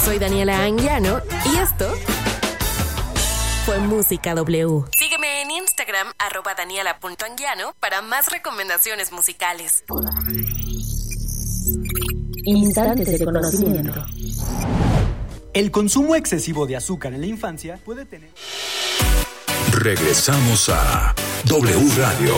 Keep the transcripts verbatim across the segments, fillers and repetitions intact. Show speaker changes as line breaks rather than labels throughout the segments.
Soy Daniela Anguiano y esto fue Música W. Sígueme en Instagram, arroba daniela punto anguiano, para más recomendaciones musicales.
Instantes de conocimiento.
El consumo excesivo de azúcar en la infancia puede tener...
Regresamos a W Radio.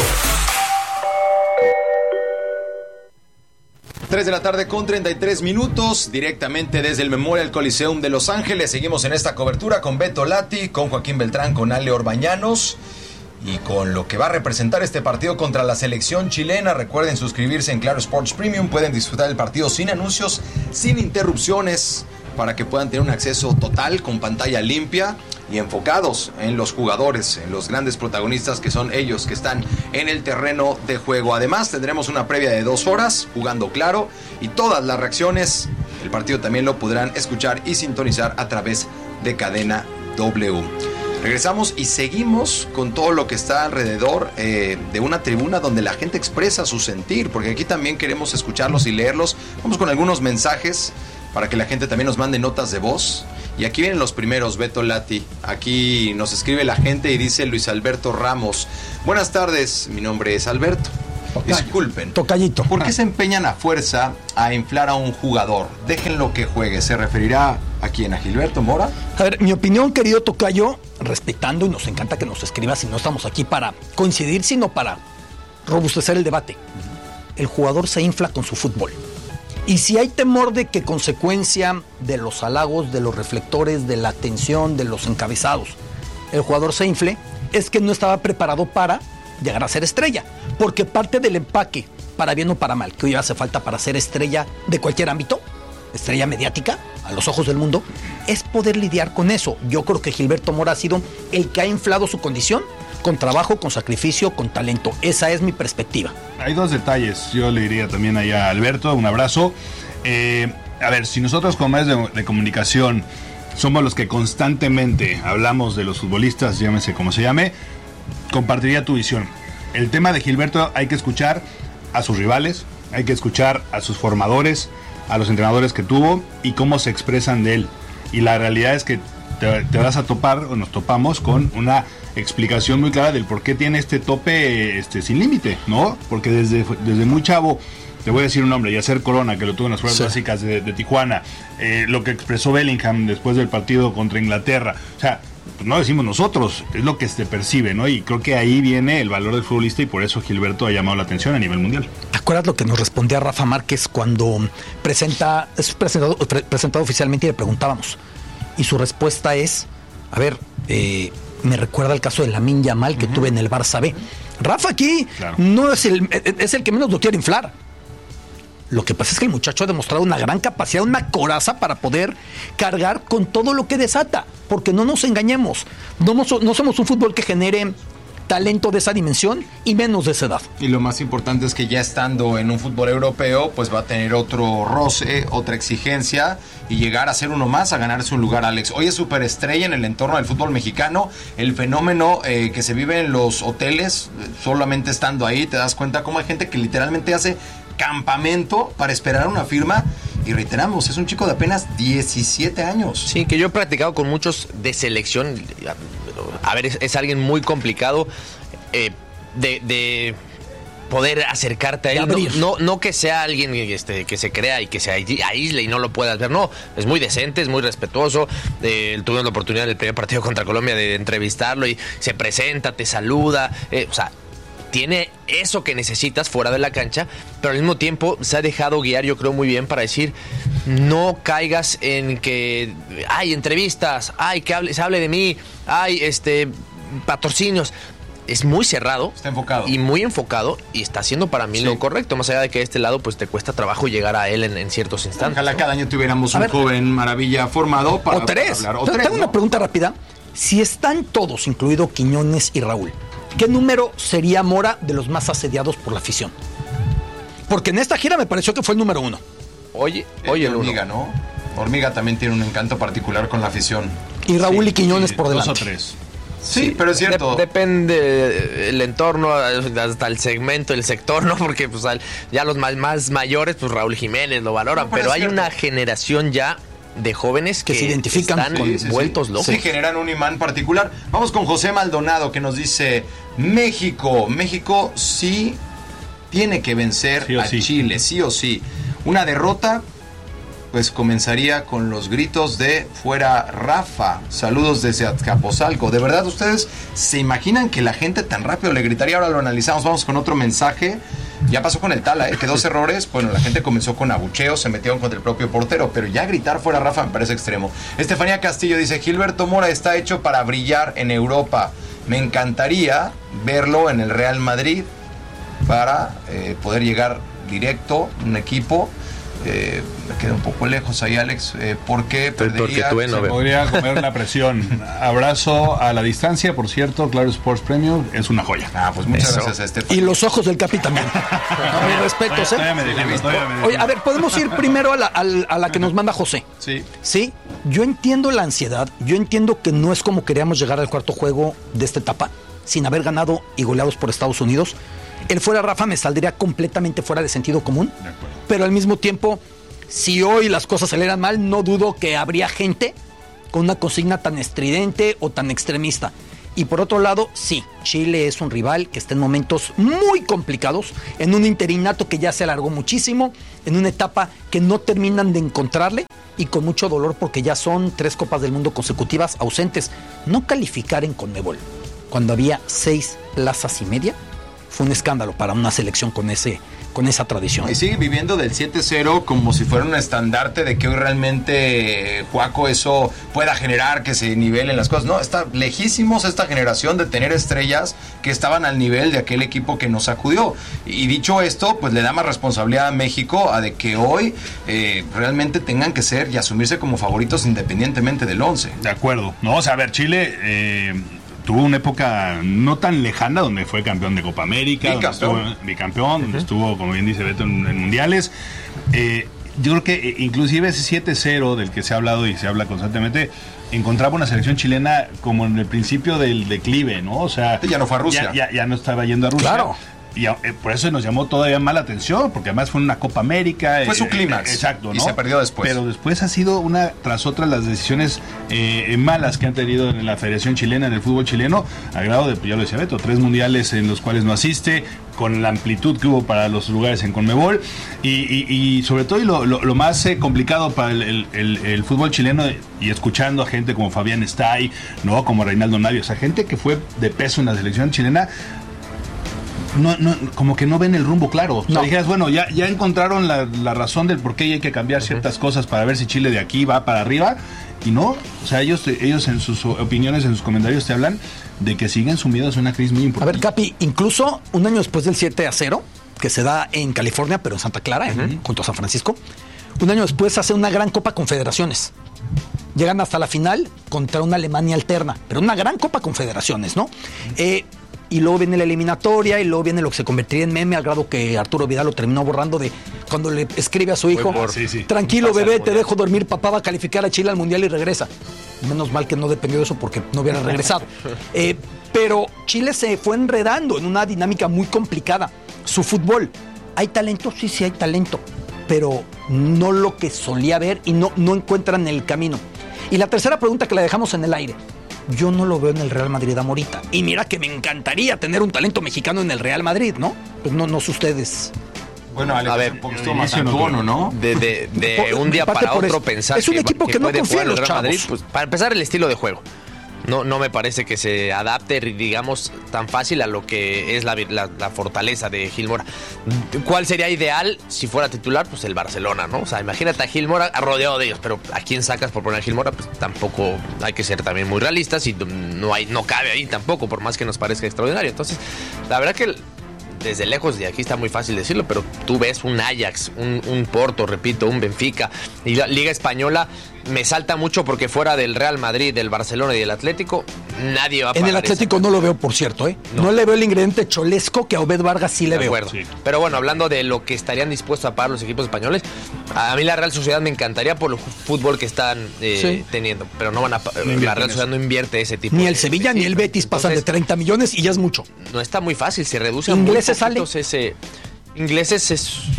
tres de la tarde con treinta y tres minutos, directamente desde el Memorial Coliseum de Los Ángeles. Seguimos en esta cobertura con Beto Lati, con Joaquín Beltrán, con Ale Orbañanos y con lo que va a representar este partido contra la selección chilena. Recuerden suscribirse en Claro Sports Premium, pueden disfrutar del partido sin anuncios, sin interrupciones, para que puedan tener un acceso total con pantalla limpia y enfocados en los jugadores, en los grandes protagonistas que son ellos que están en el terreno de juego. Además tendremos una previa de dos horas jugando Claro y todas las reacciones. El partido también lo podrán escuchar y sintonizar a través de Cadena W. Regresamos y seguimos con todo lo que está alrededor eh, de una tribuna donde la gente expresa su sentir, porque aquí también queremos escucharlos y leerlos. Vamos con algunos mensajes para que la gente también nos mande notas de voz. Y aquí vienen los primeros, Beto Lati. Aquí nos escribe la gente y dice Luis Alberto Ramos. Buenas tardes, mi nombre es Alberto. Tocayo. Disculpen.
Tocayito.
¿Por qué se empeñan a fuerza a inflar a un jugador? Déjenlo que juegue. ¿Se referirá a quién? ¿A Gilberto Mora?
A ver, mi opinión, querido Tocayo, respetando, y nos encanta que nos escribas, y no estamos aquí para coincidir, sino para robustecer el debate. El jugador se infla con su fútbol. Y si hay temor de que consecuencia de los halagos, de los reflectores, de la atención, de los encabezados, el jugador se infle, es que no estaba preparado para llegar a ser estrella. Porque parte del empaque, para bien o para mal, que hoy hace falta para ser estrella de cualquier ámbito, estrella mediática, a los ojos del mundo, es poder lidiar con eso. Yo creo que Gilberto Mora ha sido el que ha inflado su condición con trabajo, con sacrificio, con talento. Esa es mi perspectiva.
Hay dos detalles, yo le diría también allá a Alberto, un abrazo. Eh, a ver, si nosotros como medios de, de comunicación somos los que constantemente hablamos de los futbolistas, llámese como se llame, compartiría tu visión. El tema de Gilberto hay que escuchar a sus rivales, hay que escuchar a sus formadores, a los entrenadores que tuvo y cómo se expresan de él. Y la realidad es que te, te vas a topar, o nos topamos, con una explicación muy clara del por qué tiene este tope este, sin límite, ¿no? Porque desde, desde muy chavo, te voy a decir un nombre, Yacer Corona, que lo tuvo en las fuerzas sí. básicas de, de Tijuana, eh, lo que expresó Bellingham después del partido contra Inglaterra, o sea, pues no decimos nosotros, es lo que se percibe, ¿no? Y creo que ahí viene el valor del futbolista y por eso Gilberto ha llamado la atención a nivel mundial.
¿Te acuerdas lo que nos respondía Rafa Márquez cuando presenta, es presentado, pre, presentado oficialmente y le preguntábamos? Y su respuesta es, a ver, eh, me recuerda el caso de Lamine Yamal que uh-huh. tuve en el Barça B. Rafa aquí claro. no es el, es el que menos lo quiere inflar. Lo que pasa es que el muchacho ha demostrado una gran capacidad, una coraza para poder cargar con todo lo que desata. Porque no nos engañemos, no, no somos un fútbol que genere talento de esa dimensión y menos de esa edad.
Y lo más importante es que ya estando en un fútbol europeo, pues va a tener otro roce, otra exigencia y llegar a ser uno más, a ganarse un lugar, Alex. Hoy es superestrella en el entorno del fútbol mexicano. El fenómeno eh, que se vive en los hoteles, solamente estando ahí, te das cuenta cómo hay gente que literalmente hace campamento para esperar una firma. Y reiteramos, es un chico de apenas diecisiete años.
Sí, que yo he practicado con muchos de selección. A ver, es, es alguien muy complicado eh, de, de poder acercarte a él. No, no, no que sea alguien este, que se crea y que se aísle y no lo puedas ver. No, es muy decente, es muy respetuoso. Eh, tuve la oportunidad del primer partido contra Colombia de entrevistarlo y se presenta, te saluda. Eh, o sea, tiene eso que necesitas fuera de la cancha, pero al mismo tiempo se ha dejado guiar, yo creo, muy bien para decir, no caigas en que hay entrevistas, hay que hable, se hable de mí, hay este patrocinios. Es muy cerrado.
Está enfocado.
Y muy enfocado, y está haciendo para mí sí. lo correcto, más allá de que de este lado pues te cuesta trabajo llegar a él en, en ciertos instantes.
Ojalá ¿no? cada año tuviéramos a un ver, joven maravilla formado para,
o tres.
para hablar.
O tres, tengo ¿no? una pregunta rápida. Si están todos, incluido Quiñones y Raúl, ¿qué número sería Mora de los más asediados por la afición? Porque en esta gira me pareció que fue el número uno.
Oye, oye,
el Hormiga, ¿no? Hormiga también tiene un encanto particular con la afición.
Y Raúl sí, y Quiñones
sí,
por delante.
Dos o tres. Sí, sí, pero es cierto.
De, depende el entorno, hasta el segmento, el sector, ¿no? Porque pues ya los más, más mayores, pues Raúl Jiménez lo valoran. No, pero, pero hay cierto. una generación ya de jóvenes que,
que se identifican
están
sí, sí,
vueltos
sí.
locos.
Sí, generan un imán particular. Vamos con José Maldonado, que nos dice: México, México sí tiene que vencer
sí
a
sí.
Chile, sí o sí. Una derrota, pues comenzaría con los gritos de fuera Rafa. Saludos desde Azcapotzalco. ¿De verdad ustedes se imaginan que la gente tan rápido le gritaría? Ahora lo analizamos. Vamos con otro mensaje. Ya pasó con el Tala, ¿eh? Que dos errores. Bueno, la gente comenzó con abucheos, se metieron contra el propio portero, pero ya gritar fuera Rafa me parece extremo. Estefanía Castillo dice: Gilberto Mora está hecho para brillar en Europa. Me encantaría verlo en el Real Madrid para eh, poder llegar directo un equipo. Eh, me queda un poco lejos ahí, Alex, eh, porque perdería,
porque
se podría comer la presión. Abrazo a la distancia, por cierto. Claro Sports Premium es una joya.
Ah, pues muchas
Eso.
gracias a Estefan.
Y los ojos del Capi también. No, mis respetos, ¿eh?
Todavía me defiendo, todavía me defiendo.
Oye, a ver, podemos ir primero a la, a la- a la que nos manda José.
Sí.
Sí, yo entiendo la ansiedad, yo entiendo que no es como queríamos llegar al cuarto juego de esta etapa, sin haber ganado y goleados por Estados Unidos. El fuera Rafa me saldría completamente fuera de sentido común,
De acuerdo.
pero al mismo tiempo, si hoy las cosas salieran mal, no dudo que habría gente con una consigna tan estridente o tan extremista. Y por otro lado, sí, Chile es un rival que está en momentos muy complicados, en un interinato que ya se alargó muchísimo, en una etapa que no terminan de encontrarle y con mucho dolor porque ya son tres Copas del Mundo consecutivas ausentes. No calificar en Conmebol cuando había seis plazas y media fue un escándalo para una selección con ese con esa tradición.
Y sigue viviendo del siete cero como si fuera un estandarte de que hoy realmente, eh, Juaco, eso pueda generar que se nivelen las cosas. No, está lejísimos esta generación de tener estrellas que estaban al nivel de aquel equipo que nos sacudió. Y dicho esto, pues le da más responsabilidad a México a de que hoy eh, realmente tengan que ser y asumirse como favoritos independientemente del once.
De acuerdo. No, o sea, a ver, Chile eh, tuvo una época no tan lejana donde fue campeón de Copa América, donde
Bicampeón.
estuvo bicampeón, donde estuvo, como bien dice Beto, en, en mundiales. Eh, yo creo que eh, inclusive ese siete cero del que se ha hablado y se habla constantemente, encontraba una selección chilena como en el principio del declive, ¿no? O sea,
Ya no fue a Rusia.
Ya, ya, ya no estaba yendo a Rusia.
Claro.
Y eh, por eso nos llamó todavía más la atención, porque además fue una Copa América.
Fue su
eh,
clímax.
eh, exacto, ¿no?
Y se perdió después.
Pero después ha sido una tras otra las decisiones eh, malas que han tenido en la Federación Chilena, en el fútbol chileno, a grado de, pues ya lo decía Beto, tres mundiales en los cuales no asiste, con la amplitud que hubo para los lugares en Conmebol. Y, y, y sobre todo, y lo, lo, lo más eh, complicado para el, el, el, el fútbol chileno, y escuchando a gente como Fabián Stay, ¿no? Como Reinaldo Navia, o sea, gente que fue de peso en la selección chilena. No, no, como que no ven el rumbo claro. O sea,
No.
dijeras, bueno, ya, ya encontraron la, la razón del por qué hay que cambiar ciertas cosas para ver si Chile de aquí va para arriba. Y no, o sea, ellos, ellos en sus opiniones, en sus comentarios te hablan de que siguen sumidos en una crisis muy
A
importante.
ver, Capi, incluso un año después del siete a cero, que se da en California, pero en Santa Clara, en- junto a San Francisco, un año después hace una gran Copa Confederaciones. Llegan hasta la final contra una Alemania alterna, pero una gran Copa Confederaciones, ¿no? Eh, y luego viene la eliminatoria y luego viene lo que se convertiría en meme, al grado que Arturo Vidal lo terminó borrando de cuando le escribe a su hijo:
por-
sí, sí.
tranquilo
Pasa al
bebé, te
Mundial.
dejo dormir, papá va a calificar a Chile al Mundial y regresa. Menos mal que no dependió de eso porque no hubiera regresado. Eh, pero Chile se fue enredando en una dinámica muy complicada. Su fútbol, ¿hay talento? Sí, sí hay talento, pero no lo que solía haber y no, no encuentran el camino. Y la tercera pregunta que la dejamos en el aire: yo no lo veo en el Real Madrid a Morita. Y mira que me encantaría tener un talento mexicano en el Real Madrid, ¿no? Pues no, no sé ustedes.
Bueno, Alex,
A ver,
un poquito
el
más
inicio no
antono, ¿no?
De, de, de
Por-
un día
parte
para
por
otro
eso.
pensar
Es un equipo que no
puede
confía
jugar
en
el
los
Real Madrid,
chavos.
pues, para empezar, el estilo de juego. No, no me parece que se adapte, digamos, tan fácil a lo que es la, la, la fortaleza de Gil Mora. ¿Cuál sería ideal si fuera titular? Pues el Barcelona, ¿no? O sea, imagínate a Gil Mora rodeado de ellos, pero ¿a quién sacas por poner a Gil Mora? Pues tampoco, hay que ser también muy realistas y no, hay, no cabe ahí tampoco, por más que nos parezca extraordinario. Entonces, la verdad que desde lejos, de aquí está muy fácil decirlo, pero tú ves un Ajax, un, un Porto, repito, un Benfica, y la Liga Española me salta mucho porque fuera del Real Madrid, del Barcelona y del Atlético, nadie va a
En
pagar
el Atlético
esa.
no lo veo, por cierto, ¿eh? No,
No.
le veo el ingrediente cholesco que a Obed Vargas sí le
De
veo.
acuerdo.
Sí.
Pero bueno, hablando de lo que estarían dispuestos a pagar los equipos españoles, a mí la Real Sociedad me encantaría por el fútbol que están eh,
Sí.
teniendo, pero no van a pa-
invierten
la Real
eso.
Sociedad no invierte ese tipo.
Ni
de-
el Sevilla
de
ni el
cifras.
Betis pasan de
Entonces,
treinta millones y ya es mucho.
no está muy fácil, se reduce a
Ingleses
muy
sale.
poquitos ese ingleses es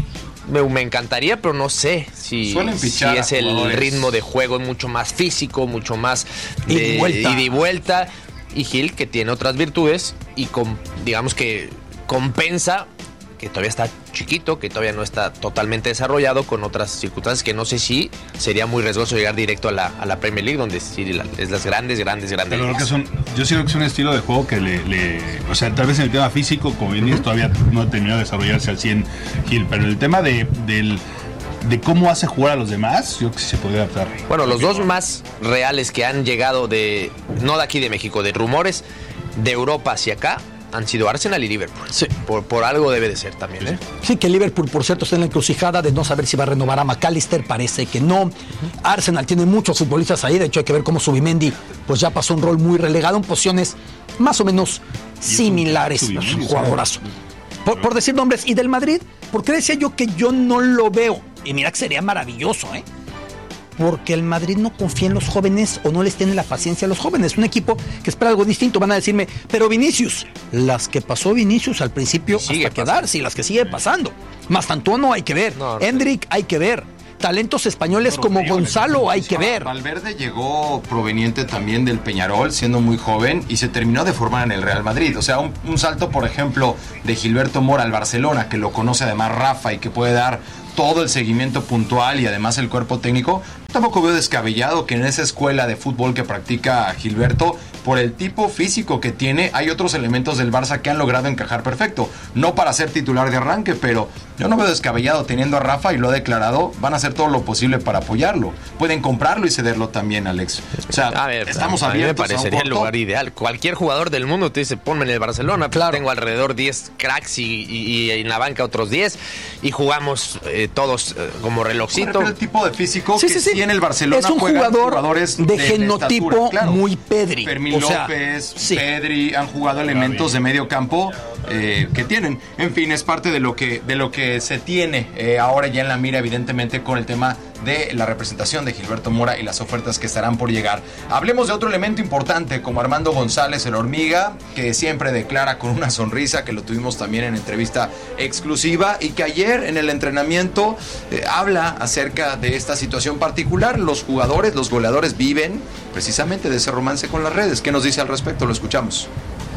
me, me encantaría, pero no sé si, si es el jugadores. ritmo de juego mucho más físico, mucho más de ida y vuelta. Y, vuelta, y Gil, que tiene otras virtudes y con, digamos que compensa que todavía está chiquito, que todavía no está totalmente desarrollado con otras circunstancias que no sé si sería muy riesgoso llegar directo a la, a la Premier League, donde sí la, es las grandes, grandes, grandes.
Pero que son, yo sí creo que es un estilo de juego que le, le o sea, tal vez en el tema físico, como bien uh-huh. todavía no ha terminado de desarrollarse al cien Gil, pero el tema de, del, de cómo hace jugar a los demás, yo creo que sí se podría adaptar.
Bueno, los dos más reales que han llegado de, no de aquí de México, de rumores de Europa hacia acá, han sido Arsenal y Liverpool. Sí. Por, por algo debe de ser también, ¿eh?
Sí, que Liverpool, por cierto, está en la encrucijada de no saber si va a renovar a McAllister, parece que no. Uh-huh. Arsenal tiene muchos futbolistas ahí, de hecho hay que ver cómo Zubimendi pues ya pasó un rol muy relegado en posiciones más o menos similares. Es un jugadorazo. Por, por decir nombres. Y del Madrid, ¿por qué decía yo que yo no lo veo? Y mira que sería maravilloso, ¿eh? Porque el Madrid no confía en los jóvenes o no les tiene la paciencia a los jóvenes. Un equipo que espera algo distinto. Van a decirme, pero Vinicius, las que pasó Vinicius al principio hasta quedarse y las que sigue pasando. Mastantuono hay que ver. No, Hendrik hay que ver. Talentos españoles como Gonzalo hay que ver.
Valverde llegó proveniente también del Peñarol, siendo muy joven, y se terminó de formar en el Real Madrid. O sea, un, un salto, por ejemplo, de Gilberto Mora al Barcelona, que lo conoce además Rafa y que puede dar todo el seguimiento puntual y además el cuerpo técnico. Tampoco veo descabellado que en esa escuela de fútbol que practica Gilberto, por el tipo físico que tiene, hay otros elementos del Barça que han logrado encajar perfecto. No para ser titular de arranque, pero yo no veo descabellado teniendo a Rafa, y lo ha declarado, van a hacer todo lo posible para apoyarlo. Pueden comprarlo y cederlo también, Alex. O sea, a ver, estamos a abiertos.
A mí me parecería el lugar ideal. Cualquier jugador del mundo te dice, ponme en el Barcelona. Claro. Tengo alrededor diez cracks y, y, y en la banca otros diez y jugamos eh, todos eh, como relojcito.
El tipo de físico sí, que sí, sí. tiene el Barcelona.
Es un jugador de, de genotipo claro. muy Pedri.
Fermín o sea, López, sí. Pedri, han jugado elementos de medio campo eh, que tienen. En fin, es parte de lo que, de lo que se tiene eh, ahora ya en la mira, evidentemente, con el tema de la representación de Gilberto Mora y las ofertas que estarán por llegar. Hablemos de otro elemento importante como Armando González, el Hormiga, que siempre declara con una sonrisa, que lo tuvimos también en entrevista exclusiva, y que ayer en el entrenamiento eh, habla acerca de esta situación particular. Los jugadores, los goleadores viven precisamente de ese romance con las redes. ¿Qué nos dice al respecto? Lo escuchamos.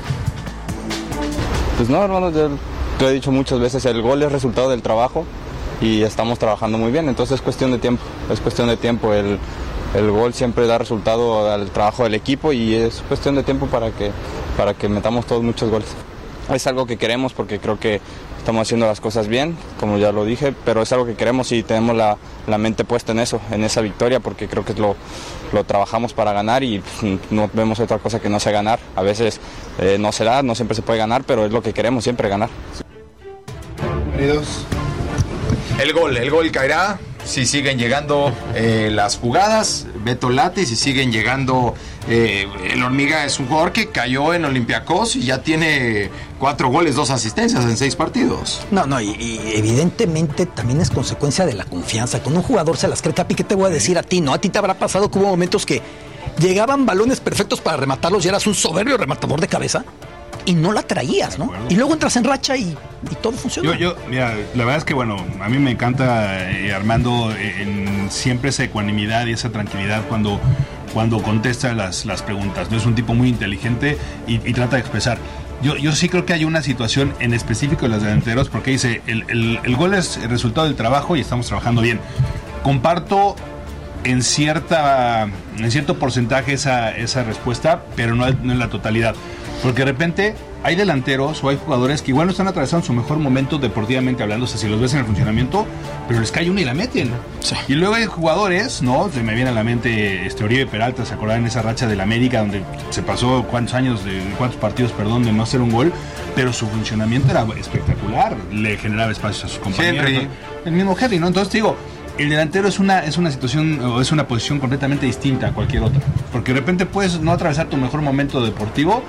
Pues no, hermano, yo te he dicho muchas veces, el gol es resultado del trabajo y estamos trabajando muy bien, entonces es cuestión de tiempo, es cuestión de tiempo, el, el gol siempre da resultado al trabajo del equipo y es cuestión de tiempo para que, para que metamos todos muchos goles. Es algo que queremos porque creo que estamos haciendo las cosas bien, como ya lo dije, pero es algo que queremos y tenemos la, la mente puesta en eso, en esa victoria, porque creo que lo, lo trabajamos para ganar y no vemos otra cosa que no sea ganar. A veces eh, no se da, no siempre se puede ganar, pero es lo que queremos, siempre ganar.
Bienvenidos. El gol, el gol caerá si siguen llegando eh, las jugadas. Beto Lati, si siguen llegando. Eh, el Hormiga es un jugador que cayó en Olympiacos y ya tiene cuatro goles, dos asistencias en seis partidos.
No, no, y, y evidentemente también es consecuencia de la confianza. Con un jugador se las cree. Capi, ¿qué te voy a decir a ti? ¿No? A ti te habrá pasado que hubo momentos que llegaban balones perfectos para rematarlos y eras un soberbio rematador de cabeza y no la traías, ¿no? Y luego entras en racha y, y todo funciona.
Yo, yo, mira, la verdad es que, bueno, a mí me encanta eh, Armando en siempre esa ecuanimidad y esa tranquilidad cuando, cuando contesta las, las preguntas, ¿no? Es un tipo muy inteligente y, y trata de expresar. Yo, yo sí creo que hay una situación en específico de los delanteros, porque dice, el, el, el gol es el resultado del trabajo y estamos trabajando bien. Comparto en cierta en cierto porcentaje esa, esa respuesta, pero no, no en la totalidad. Porque de repente hay delanteros o hay jugadores que igual no están atravesando su mejor momento deportivamente hablando, o sea, si los ves en el funcionamiento, pero les cae una y la meten. Sí. Y luego hay jugadores, ¿no? Se me viene a la mente este Oribe Peralta, ¿se acordaban esa racha del América donde se pasó cuántos años, de cuántos partidos, perdón, de no hacer un gol, pero su funcionamiento era espectacular, le generaba espacios a sus compañeros. Henry. El mismo Henry, ¿no? Entonces te digo, el delantero es una, es una situación o es una posición completamente distinta a cualquier otra, porque de repente puedes no atravesar tu mejor momento deportivo,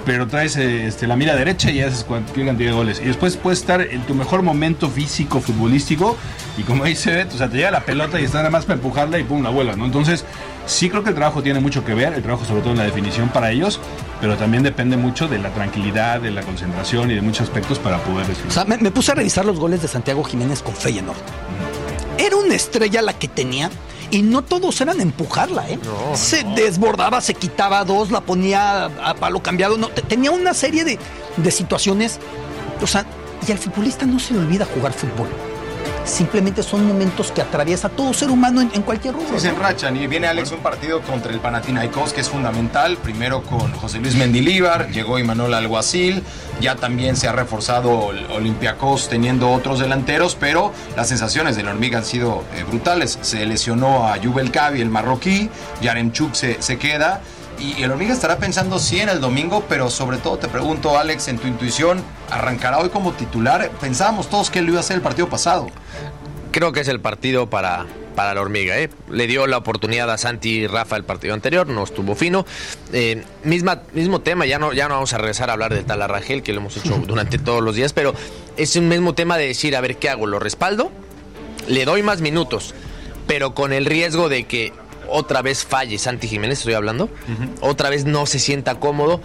pero traes este, la mira derecha y haces cualquier cantidad de goles. Y después puedes estar en tu mejor momento físico, futbolístico, y como dice Beto, o sea, te llega la pelota y está nada más para empujarla y pum, la vuela, ¿no? Entonces, sí creo que el trabajo tiene mucho que ver, el trabajo sobre todo en la definición para ellos, pero también depende mucho de la tranquilidad, de la concentración y de muchos aspectos para poder disfrutar.
O sea, me, me puse a revisar los goles de Santiago Jiménez con Feyenoord. Era una estrella la que tenía y no todos eran empujarla, ¿eh? No, se no. desbordaba, se quitaba dos, la ponía a palo cambiado. No, tenía una serie de, de situaciones. O sea, y al futbolista no se le olvida jugar fútbol. Simplemente son momentos que atraviesa todo ser humano en, en cualquier rubro.
Sí, se enrachan. Y viene Alex un partido contra el Panathinaikos que es fundamental. Primero con José Luis Mendilíbar, llegó Imanol Alguacil. Ya también se ha reforzado el Olympiacos teniendo otros delanteros, pero las sensaciones de la hormiga han sido eh, brutales. Se lesionó a Jubel Cavi, el marroquí. Yaremchuk se, se queda. Y el hormiga estará pensando sí en el domingo, pero sobre todo te pregunto, Alex, en tu intuición, ¿arrancará hoy como titular? Pensábamos todos que él iba a ser el partido pasado.
Creo que es el partido para, para la hormiga, ¿eh? Le dio la oportunidad a Santi y Rafa el partido anterior, no estuvo fino. Eh, misma, mismo tema, ya no, ya no vamos a regresar a hablar de Tala Rangel, que lo hemos hecho durante todos los días, pero es un mismo tema de decir, a ver, ¿qué hago? ¿Lo respaldo? Le doy más minutos, pero con el riesgo de que otra vez falle Santi Jiménez, estoy hablando, uh-huh. otra vez no se sienta cómodo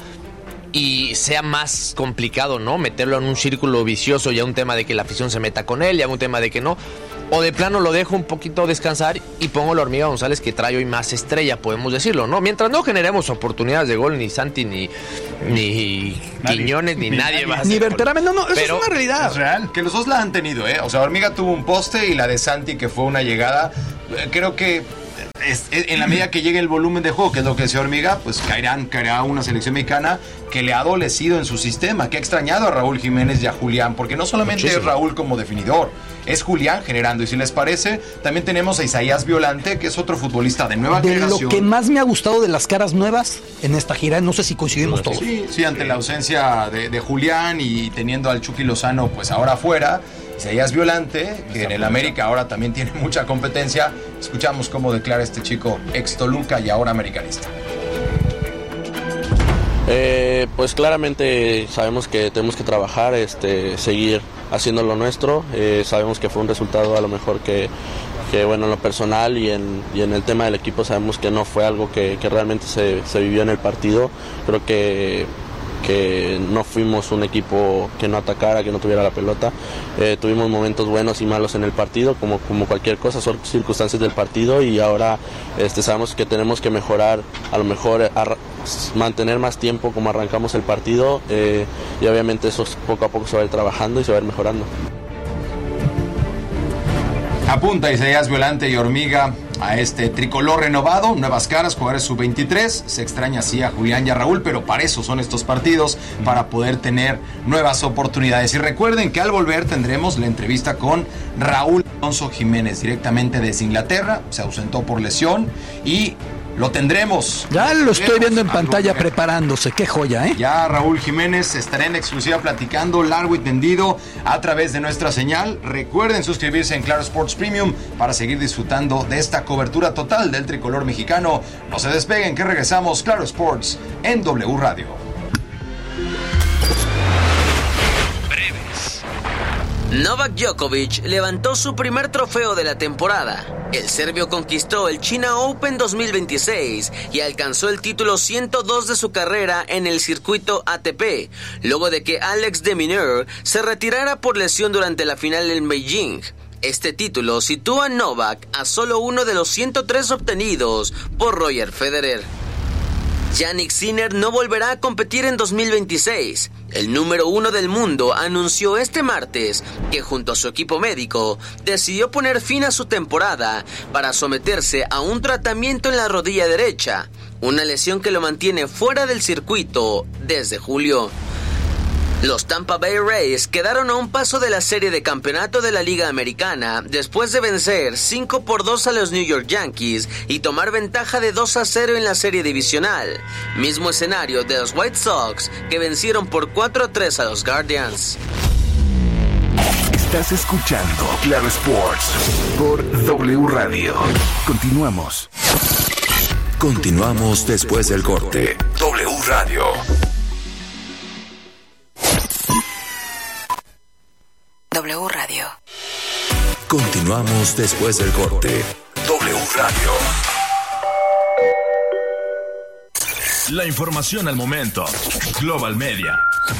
y sea más complicado, ¿no? Meterlo en un círculo vicioso, ya un tema de que la afición se meta con él, ya un tema de que no, o de plano lo dejo un poquito descansar y pongo la hormiga González que trae hoy más estrella, podemos decirlo, ¿no? Mientras no generemos oportunidades de gol, ni Santi, ni, ni Quiñones, ni, ni nadie más.
Ni Berterame, no, no, eso pero es una realidad.
Es real. Que los dos la han tenido, ¿eh? O sea, Hormiga tuvo un poste y la de Santi, que fue una llegada, creo que Es, es, en la medida que llegue el volumen de juego, que es lo que decía Hormiga, pues caerán, caerá una selección mexicana que le ha adolecido en su sistema, que ha extrañado a Raúl Jiménez y a Julián, porque no solamente Muchísimo. es Raúl como definidor, es Julián generando, y si les parece, también tenemos a Isaías Violante, que es otro futbolista de nueva
de
generación.
Lo que más me ha gustado de las caras nuevas en esta gira, no sé si coincidimos sí, todos.
Sí, sí, ante la ausencia de, de Julián y teniendo al Chucky Lozano pues ahora afuera, Isaías Violante, que en el América ahora también tiene mucha competencia. Escuchamos cómo declara este chico ex Toluca y ahora americanista.
Eh, pues claramente sabemos que tenemos que trabajar, este, seguir haciendo lo nuestro. Eh, sabemos que fue un resultado a lo mejor que, que bueno, en lo personal y en, y en el tema del equipo sabemos que no fue algo que, que realmente se, se vivió en el partido. Creo que que no fuimos un equipo que no atacara, que no tuviera la pelota. Eh, tuvimos momentos buenos y malos en el partido, como, como cualquier cosa, son circunstancias del partido, y ahora este, sabemos que tenemos que mejorar, a lo mejor a, mantener más tiempo como arrancamos el partido, eh, y obviamente eso poco a poco se va a ir trabajando y se va a ir mejorando.
Apunta Isaías Violante y Hormiga a este tricolor renovado, nuevas caras, jugadores sub veintitrés, se extraña así a Julián y a Raúl, pero para eso son estos partidos, para poder tener nuevas oportunidades. Y recuerden que al volver tendremos la entrevista con Raúl Alonso Jiménez, directamente desde Inglaterra, se ausentó por lesión y lo tendremos.
Ya lo estoy viendo en pantalla preparándose, qué joya, ¿eh?
Ya Raúl Jiménez estará en exclusiva platicando largo y tendido a través de nuestra señal. Recuerden suscribirse en Claro Sports Premium para seguir disfrutando de esta cobertura total del tricolor mexicano. No se despeguen, que regresamos. Claro Sports en W Radio.
Novak Djokovic levantó su primer trofeo de la temporada. El serbio conquistó el China Open dos mil veintiséis y alcanzó el título ciento dos de su carrera en el circuito A T P, luego de que Alex de Minaur se retirara por lesión durante la final en Beijing. Este título sitúa a Novak a solo uno de los ciento tres obtenidos por Roger Federer. Jannik Sinner no volverá a competir en dos mil veintiséis. El número uno del mundo anunció este martes que junto a su equipo médico decidió poner fin a su temporada para someterse a un tratamiento en la rodilla derecha, una lesión que lo mantiene fuera del circuito desde julio. Los Tampa Bay Rays quedaron a un paso de la serie de campeonato de la Liga Americana después de vencer cinco por dos a los New York Yankees y tomar ventaja de dos a cero en la serie divisional. Mismo escenario de los White Sox, que vencieron por cuatro a tres a los Guardians.
Estás escuchando Claro Sports por W Radio. Continuamos. Continuamos después del corte. W Radio.
W Radio.
Continuamos después del corte. W Radio.
La información al momento. Global Media.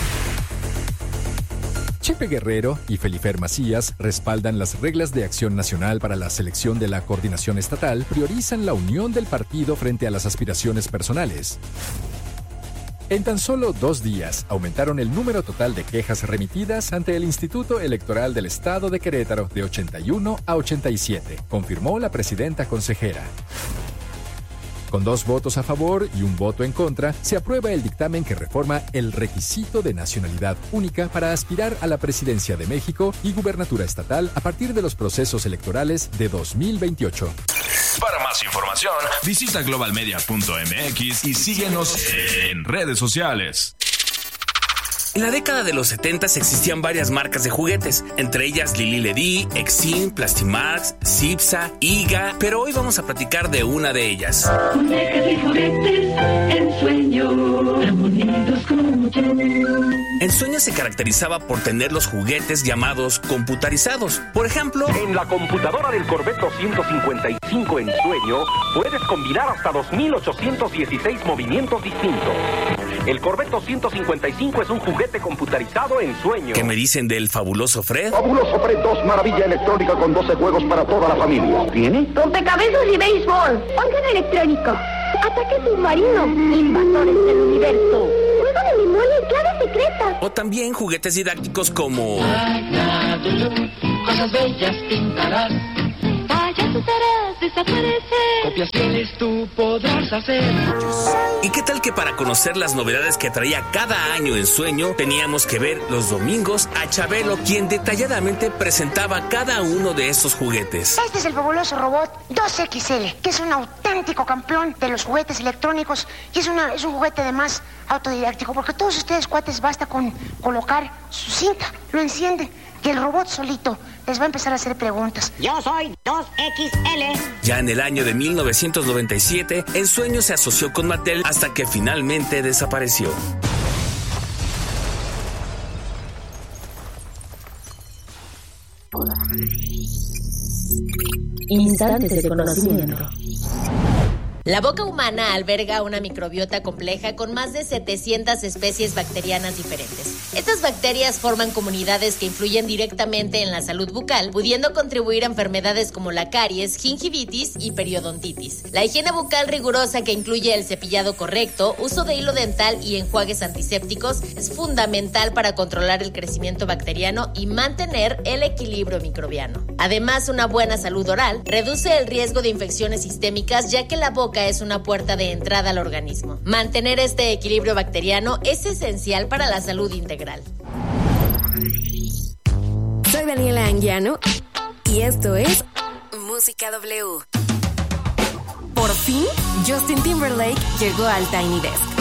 Chepe Guerrero y Felifer Macías respaldan las reglas de acción nacional para la selección de la coordinación estatal, priorizan la unión del partido frente a las aspiraciones personales. En tan solo dos días, aumentaron el número total de quejas remitidas ante el Instituto Electoral del Estado de Querétaro de ochenta y uno a ochenta y siete, confirmó la presidenta consejera. Con dos votos a favor y un voto en contra, se aprueba el dictamen que reforma el requisito de nacionalidad única para aspirar a la presidencia de México y gubernatura estatal a partir de los procesos electorales de dos mil veintiocho.
Para más información, visita global media punto m x y síguenos en redes sociales.
En la década de los setentas existían varias marcas de juguetes, entre ellas Lili Ledy, Exim, Plastimax, Cipsa, Iga, pero hoy vamos a platicar de una de ellas.
Muñecas y juguetes, Ensueño, tan bonitos como yo.
Ensueño se caracterizaba por tener los juguetes llamados computarizados. Por ejemplo,
en la computadora del Corvette doscientos cincuenta y cinco Ensueño puedes combinar hasta dos mil ochocientos dieciséis movimientos distintos. El Corvette doscientos cincuenta y cinco es un juguete computarizado Ensueño.
¿Qué me dicen del fabuloso Fred?
Fabuloso Fred dos, maravilla electrónica con doce juegos para toda la familia. ¿Tiene?
Rompecabezas y béisbol. Órgano electrónico. Ataque submarino. Invasores del universo. Juego de memoria y claves secretas.
O también juguetes didácticos como...
Cosas bellas pintarás. Payasos harás desaparecer. Copias fieles tú podrás hacer.
¿Y qué tal que para conocer las novedades que traía cada año Ensueño, teníamos que ver los domingos a Chabelo, quien detalladamente presentaba cada uno de estos juguetes?
Este es el fabuloso robot dos equis ele, que es un auténtico campeón de los juguetes electrónicos y es, una, es un juguete además autodidáctico, porque todos ustedes, cuates, basta con colocar su cinta, lo encienden y el robot solito les va a empezar a hacer preguntas.
Yo soy dos equis ele.
Ya en el año de mil novecientos noventa y siete, Ensueño se asoció con Mattel hasta que finalmente desapareció.
Instantes de conocimiento.
La boca humana alberga una microbiota compleja con más de setecientas especies bacterianas diferentes. Estas bacterias forman comunidades que influyen directamente en la salud bucal, pudiendo contribuir a enfermedades como la caries, gingivitis y periodontitis. La higiene bucal rigurosa, que incluye el cepillado correcto, uso de hilo dental y enjuagues antisépticos, es fundamental para controlar el crecimiento bacteriano y mantener el equilibrio microbiano. Además, una buena salud oral reduce el riesgo de infecciones sistémicas, ya que la boca es una puerta de entrada al organismo. Mantener este equilibrio bacteriano es esencial para la salud integral. Soy Daniela Anguiano y esto es Música W. Por fin, Justin Timberlake llegó al Tiny Desk.